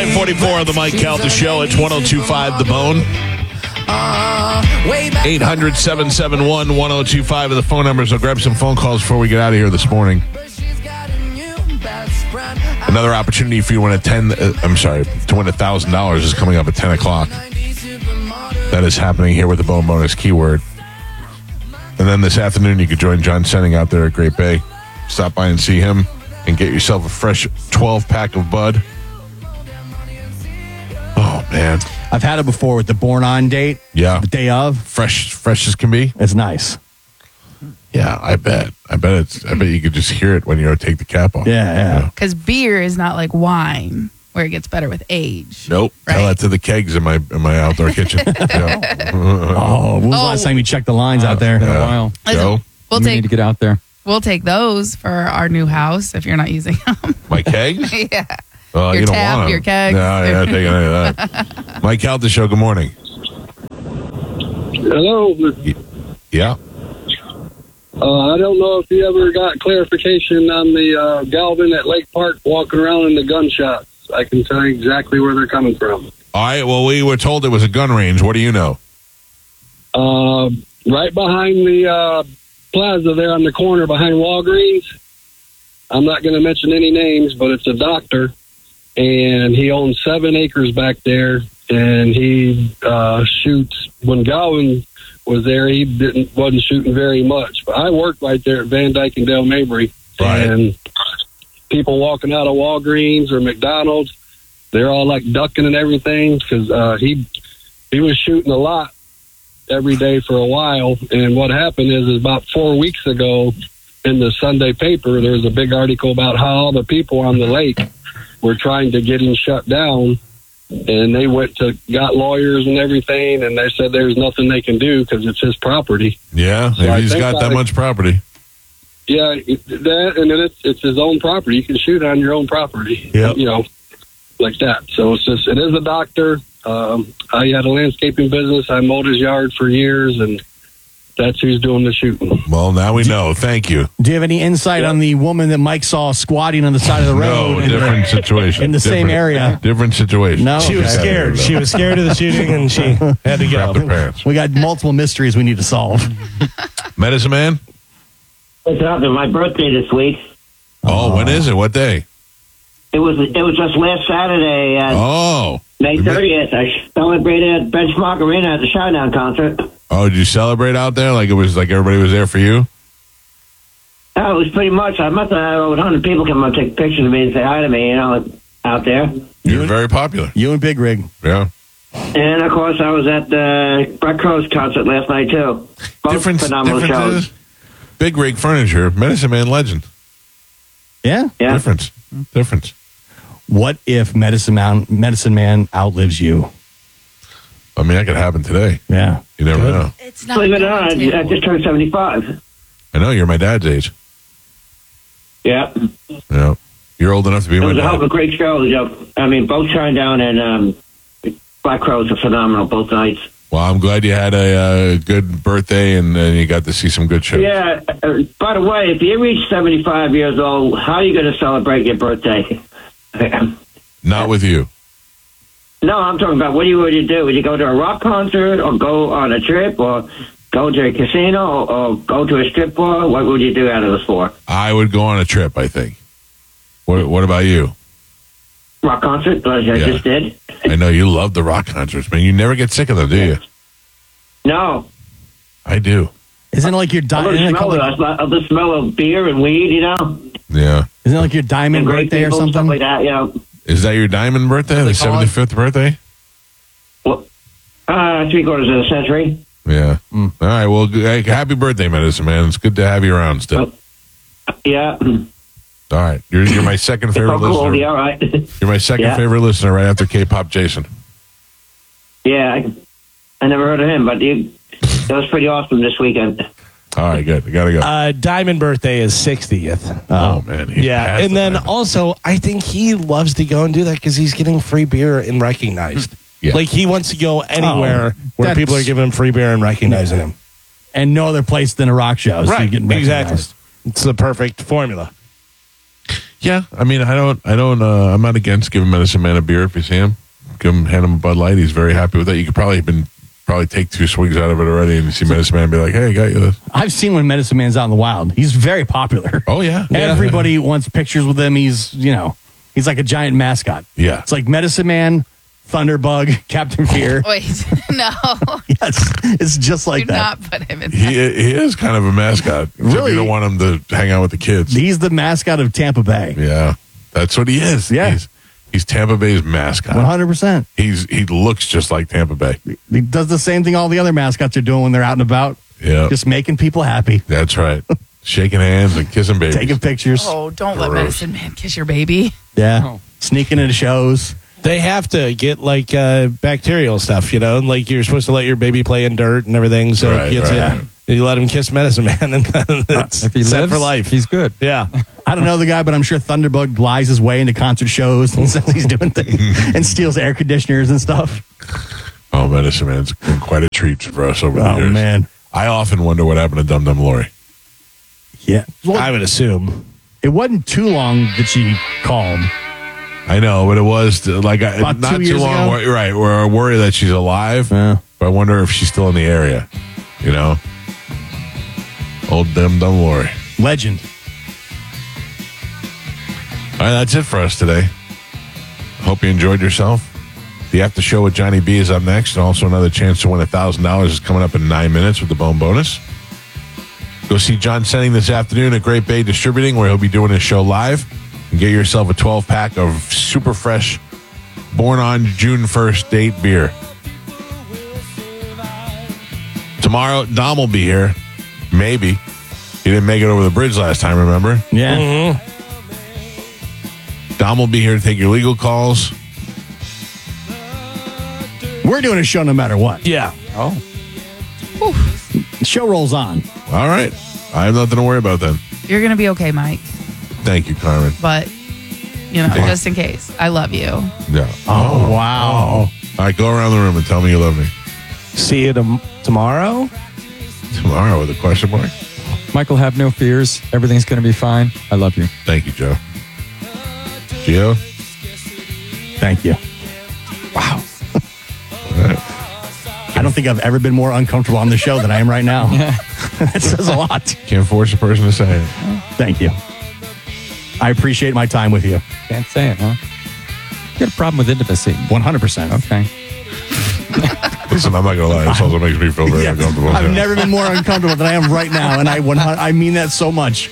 9:44 on the Mike Calta Show. It's 102.5 The Bone. 800-771-1025 are the phone numbers. I'll grab some phone calls before we get out of here this morning. Another opportunity for you to win to win $1,000 is coming up at 10 o'clock. That is happening here with the Bone Bonus keyword. And then this afternoon, you could join John Senning out there at Great Bay. Stop by and see him and get yourself a fresh 12-pack of Bud. Oh, man. I've had it before with the Born On date. Yeah. The day of. Fresh as can be. It's nice. Yeah, I bet you could just hear it when you take the cap off. Yeah. Because beer is not like wine, where it gets better with age. Nope. Right? Tell that to the kegs in my outdoor kitchen. Yeah. Oh, when was the last time you checked the lines out there? Been a while. Joe? We'll We need to get out there. We'll take those for our new house if you're not using them. My kegs? Yeah. Well, Your you don't tap, want 'em. your kegs. No, you're not taking any of that. Mike Calta Show, good morning. Hello. Yeah. I don't know if you ever got clarification on the Galvin at Lake Park walking around in the gunshots. I can tell you exactly where they're coming from. All right, well, we were told it was a gun range. What do you know? Right behind the plaza there on the corner behind Walgreens. I'm not going to mention any names, but it's a doctor, and he owns 7 acres back there, and he shoots. When Galvin was there, he wasn't shooting very much. But I worked right there at Van Dyke and Dale Mabry, Right. and people walking out of Walgreens or McDonald's, they're all like ducking and everything because he was shooting a lot every day for a while. And what happened is about 4 weeks ago in the Sunday paper, there was a big article about how all the people on the lake were trying to get him shut down. And they got lawyers and everything, and they said there's nothing they can do because it's his property. Yeah, So I he's think got that much property. Yeah, that, and then it's his own property. You can shoot on your own property. Yep. You know, like that. So it is a doctor. I had a landscaping business. I mowed his yard for years, and that's who's doing the shooting. Well, now we know. Thank you. Do you have any insight on the woman that Mike saw squatting on the side of the road? No, different situation. In the same area. Different situation. No? She was Okay. scared. She was scared of the shooting, and she had to Grab the go. parents. We got multiple mysteries we need to solve. Medicine Man? What's up? It's my birthday this week. Oh, when is it? What day? It was just last Saturday, Oh. May 30th. I celebrated at Benchmark Arena at the Shinedown concert. Oh, did you celebrate out there? Like it was like everybody was there for you? Oh, it was pretty much. I must have had over 100 people come up and take pictures of me and say hi to me, out there. You were very popular. You and Big Rig. Yeah. And, of course, I was at the Brett Crow's concert last night, too. Both phenomenal shows. Big Rig Furniture, Medicine Man legend. Yeah? Yeah. Difference. What if Medicine Man outlives you? I mean, that could happen today. Yeah. You never know. It's not. Believe it or not, going to. I just turned 75. I know, you're my dad's age. Yeah. Yeah. You're old enough to be It my was a hell of a dad. great show. I mean, both Shinedown and Black Crowes are phenomenal both nights. Well, I'm glad you had a good birthday and you got to see some good shows. Yeah. By the way, if you reach 75 years old, how are you going to celebrate your birthday? Not with you. No, I'm talking about what would you do? Would you go to a rock concert or go on a trip or go to a casino or go to a strip bar? What would you do out of those 4? I would go on a trip, I think. What about you? Rock concert, like I just did. I know you love the rock concerts, man. You never get sick of them, do you? No. I do. Isn't it like your I love the smell of beer and weed, you know? Yeah. Isn't it like your diamond And great birthday or people, something? stuff like that, you know. Is that your diamond birthday? The 75th birthday? Well, 3/4 of a century. Yeah. All right. Well, happy birthday, Medicine Man. It's good to have you around still. Yeah. All right. You're my second favorite listener. Cool, all right. You're my second Yeah. favorite listener right after K-Pop Jason. Yeah, I never heard of him, but that was pretty awesome this weekend. All right, good. I got to go. Diamond birthday is 60th. Oh, man. He Yeah, passed and the then diamond. also, I think he loves to go and do that because he's getting free beer and recognized. Yeah. Like, he wants to go anywhere where that's- people are giving him free beer and recognizing him. And no other place than a rock show. So you're Right, getting exactly. recognized. It's the perfect formula. Yeah, I mean, I'm not against giving Medicine Man a beer if you see him. Hand him a Bud Light. He's very happy with that. You could probably take 2 swigs out of it already, and you see Medicine Man be like, "Hey, I got you this." I've seen when Medicine Man's out in the wild. He's very popular. Oh yeah, Everybody wants pictures with him. He's like a giant mascot. Yeah. It's like Medicine Man, Thunderbug, Captain Fear. Wait, no. Yes, it's just like Do that. not put him in that. He is kind of a mascot. Really? You don't want him to hang out with the kids. He's the mascot of Tampa Bay. Yeah, that's what he is. Yeah. He's Tampa Bay's mascot. 100%. He looks just like Tampa Bay. He does the same thing all the other mascots are doing when they're out and about. Yeah, Just making people happy. that's right. Shaking hands and kissing babies. Taking pictures. Oh, don't let Gross. Medicine Man kiss your baby. Yeah. Sneaking into shows. They have to get like bacterial stuff, like you're supposed to let your baby play in dirt and everything. So Right, you let him kiss Medicine Man, and it's If he set lives for life. he's good. Yeah. I don't know the guy, but I'm sure Thunderbug lies his way into concert shows and says he's doing things and steals air conditioners and stuff. Oh, Medicine Man's been quite a treat for us over the Oh, years. man. I often wonder what happened to Dum Dum Lori. Yeah. Well, I would assume. it wasn't too long that she called. I know, but it was like About not 2 too years long. ago? Right, where I worry that she's alive. Yeah. But I wonder if she's still in the area. Old Dum Dum Lori. Legend. All right, that's it for us today. Hope you enjoyed yourself. The After Show with Johnny B is up next, and also another chance to win $1,000 is coming up in 9 minutes with the Bone Bonus. Go see John Senning this afternoon at Great Bay Distributing, where he'll be doing his show live. And get yourself a 12-pack of super fresh, born on June 1st date beer. Tomorrow, Dom will be here. Maybe. He didn't make it over the bridge last time, remember? Yeah. Dom will be here to take your legal calls. We're doing a show no matter what. Yeah. Oh. The show rolls on. All right. I have nothing to worry about then. You're going to be okay, Mike. Thank you, Carmen. But, just in case, I love you. Yeah. Oh, wow. All right, go around the room and tell me you love me. See you tomorrow. Tomorrow with a question mark? Michael, have no fears. Everything's going to be fine. I love you. Thank you, Joe. Gio? Thank you. Wow. I don't think I've ever been more uncomfortable on the show than I am right now. That says a lot. Can't force a person to say it. Thank you. I appreciate my time with you. Can't say it, huh? You got a problem with intimacy. 100%. Okay. Listen, I'm not going to lie. This also makes me feel very uncomfortable. I've Yeah. never been more uncomfortable than I am right now, and I mean that so much.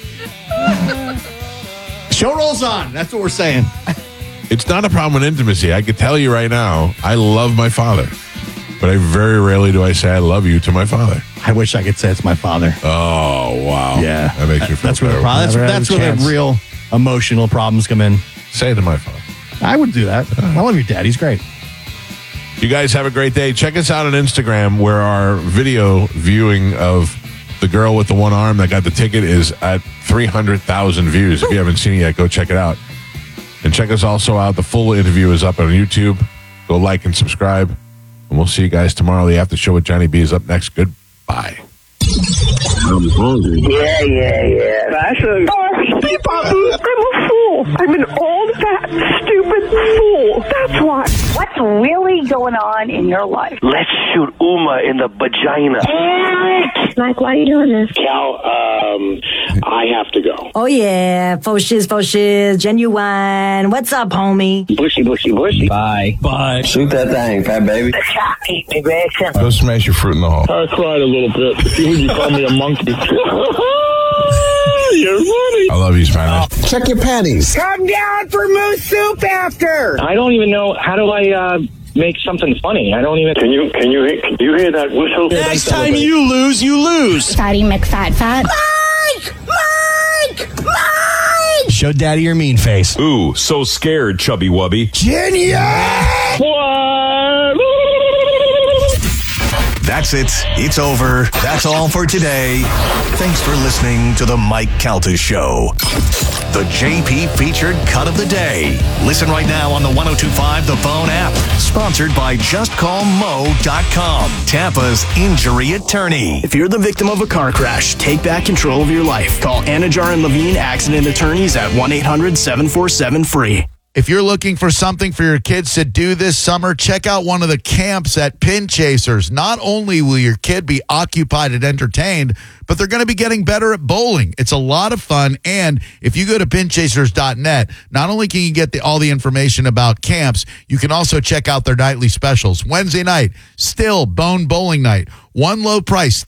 Show rolls on. That's what we're saying. It's not a problem with intimacy. I can tell you right now, I love my father. But I very rarely do I say I love you to my father. I wish I could say it's my father. Oh, wow. Yeah. That makes me feel That's where the terrible. problem. Never had That's a where the chance. real emotional problems come in. Say it to my father. I would do that. I love your dad. He's great. You guys have a great day. Check us out on Instagram, where our video viewing of the girl with the one arm that got the ticket is at 300,000 views. If you haven't seen it yet, go check it out. And check us also out. The full interview is up on YouTube. Go like and subscribe. And we'll see you guys tomorrow. The After Show with Johnny B is up next. Goodbye. I'm hungry. Yeah. That's a... I'm a fool. I'm an old, fat, stupid fool. That's why. What's really going on in your life? Let's shoot Uma in the vagina. Mike, why are you doing this? Cal, I have to go. Oh, yeah. Faux shiz, genuine. What's up, homie? Bushy. Bye. Bye. Shoot that thing, fat baby. Eat me, Gretchen. Go smash your fruit in the hall. I cried a little bit. You call me a monkey. You're funny. I love you, Spanish. Check your panties. Come down for moose soup after. I don't even know, how do I make something funny? I don't even... Can you hear that whistle? Next time you lose, you lose. Fatty McFat. Mike! Show daddy your mean face. Ooh, so scared, chubby wubby. Genius! What? That's it. It's over. That's all for today. Thanks for listening to The Mike Calta Show. The JP featured cut of the day. Listen right now on the 102.5 The Bone app. Sponsored by JustCallMo.com, Tampa's injury attorney. If you're the victim of a car crash, take back control of your life. Call Anajar and Levine Accident Attorneys at 1-800-747-FREE. If you're looking for something for your kids to do this summer, check out one of the camps at Pin Chasers. Not only will your kid be occupied and entertained, but they're going to be getting better at bowling. It's a lot of fun, and if you go to pinchasers.net, not only can you get all the information about camps, you can also check out their nightly specials. Wednesday night, still Bone Bowling Night. One low price,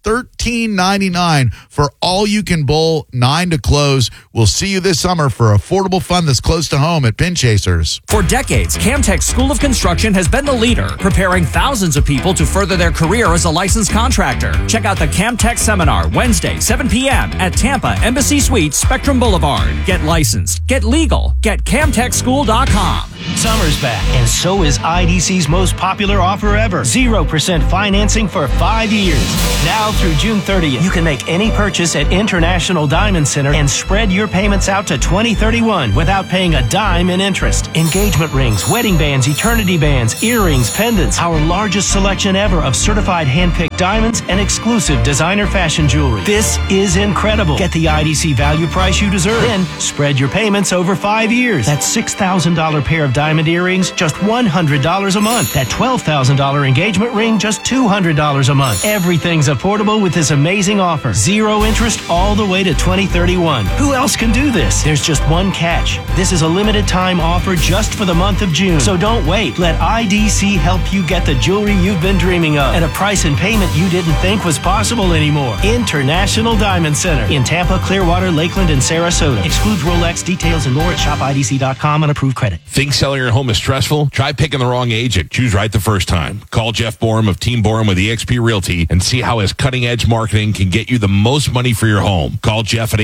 $13.99 for all you can bowl, 9 to close. We'll see you this summer for affordable fun that's close to home at Pin Chasers. For decades, Camtech School of Construction has been the leader, preparing thousands of people to further their career as a licensed contractor. Check out the Camtech Seminar Wednesday, 7 p.m. at Tampa Embassy Suites, Spectrum Boulevard. Get licensed, get legal, get CamtechSchool.com. Summer's back, and so is IDC's most popular offer ever. 0% financing for 5 years. Now through June 30th, you can make any purchase at International Diamond Center and spread your payments out to 2031 without paying a dime in interest. Engagement rings, wedding bands, eternity bands, earrings, pendants, our largest selection ever of certified hand-picked diamonds and exclusive designer fashion jewelry. This is incredible. Get the IDC value price you deserve. Then spread your payments over 5 years. That $6,000 pair of diamond earrings, just $100 a month. That $12,000 engagement ring, just $200 a month. Everything's affordable with this amazing offer. 0 interest all the way to 2031. Who else can do this? There's just one catch. This is a limited time offer just for the month of June. So don't wait. Let IDC help you get the jewelry you've been dreaming of at a price and payment you didn't think was possible anymore. International Diamond Center in Tampa, Clearwater, Lakeland, and Sarasota. Excludes Rolex. Details and more at shopidc.com on approved credit. Think selling your home is stressful? Try picking the wrong agent. Choose right the first time. Call Jeff Borum of Team Borum with eXp Realty and see how his cutting-edge marketing can get you the most money for your home. Call Jeff at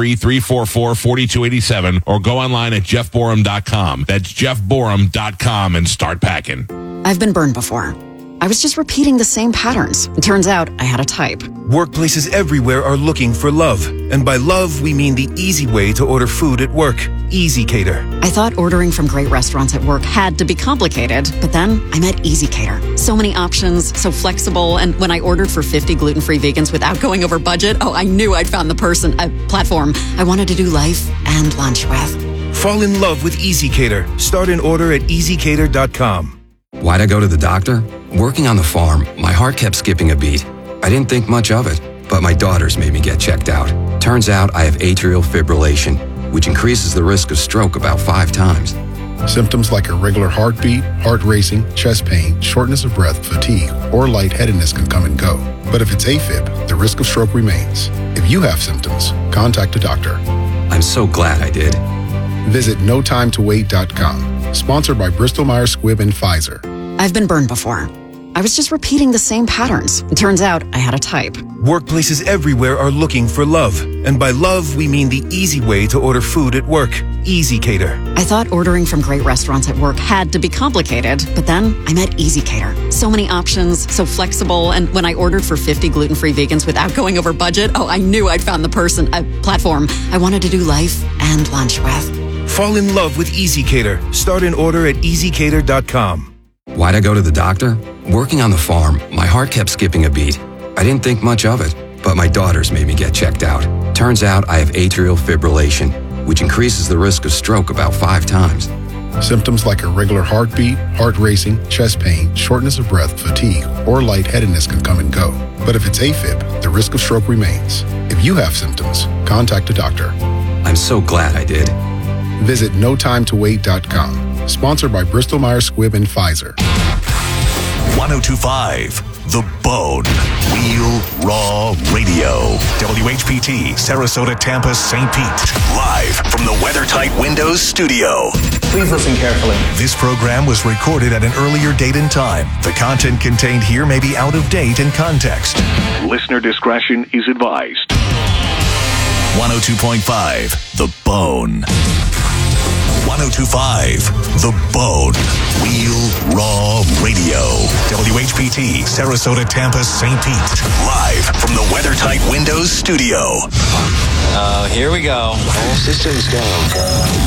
813-344-4287 or go online at jeffborum.com. That's jeffborum.com and start packing. I've been burned before. I was just repeating the same patterns. It turns out I had a type. Workplaces everywhere are looking for love. And by love, we mean the easy way to order food at work. Easy Cater. I thought ordering from great restaurants at work had to be complicated, but then I met Easy Cater. So many options, so flexible, and when I ordered for 50 gluten-free vegans without going over budget, I knew I'd found the platform I wanted to do life and lunch with. Fall in love with Easy Cater. Start an order at easycater.com. Why'd I go to the doctor? Working on the farm, my heart kept skipping a beat. I didn't think much of it, but my daughters made me get checked out. Turns out I have atrial fibrillation, which increases the risk of stroke about 5 times. Symptoms like irregular heartbeat, heart racing, chest pain, shortness of breath, fatigue, or lightheadedness can come and go. But if it's AFib, the risk of stroke remains. If you have symptoms, contact a doctor. I'm so glad I did. Visit notimetowait.com. Sponsored by Bristol-Myers Squibb and Pfizer. I've been burned before. I was just repeating the same patterns. It turns out I had a type. Workplaces everywhere are looking for love. And by love, we mean the easy way to order food at work. Easy Cater. I thought ordering from great restaurants at work had to be complicated, but then I met Easy Cater. So many options, so flexible, and when I ordered for 50 gluten-free vegans without going over budget, I knew I'd found the platform I wanted to do life and lunch with. Fall in love with Easy Cater. Start an order at easycater.com. Why'd I go to the doctor? Working on the farm, my heart kept skipping a beat. I didn't think much of it, but my daughters made me get checked out. Turns out I have atrial fibrillation, which increases the risk of stroke about 5 times. Symptoms like irregular heartbeat, heart racing, chest pain, shortness of breath, fatigue, or lightheadedness can come and go. But if it's AFib, the risk of stroke remains. If you have symptoms, contact a doctor. I'm so glad I did. Visit notimetowait.com. Sponsored by Bristol-Myers Squibb and Pfizer. 102.5 The Bone. Real Raw Radio. WHPT, Sarasota, Tampa, St. Pete. Live from the WeatherTight Windows studio. Please listen carefully. This program was recorded at an earlier date and time. The content contained here may be out of date in context. Listener discretion is advised. 102.5 The Bone. 102.5 The Bone. Real Raw Radio. Radio. WHPT, Sarasota, Tampa, St. Pete. Live from the WeatherTight Windows studio. Here we go. All systems go.